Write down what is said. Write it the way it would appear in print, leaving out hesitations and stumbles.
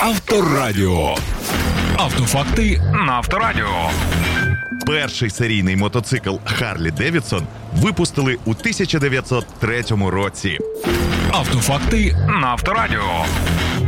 Авторадіо. Автофакти на Авторадіо. Перший серійний мотоцикл Харлі Девідсон випустили у 1903 році. Автофакти на Авторадіо.